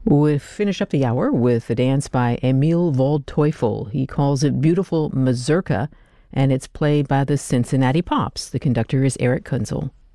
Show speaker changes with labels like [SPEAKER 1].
[SPEAKER 1] We finish up the hour with a dance by Emil Waldteufel. He calls it Beautiful Mazurka, and it's played by the Cincinnati Pops. The conductor is Eric Kunzel.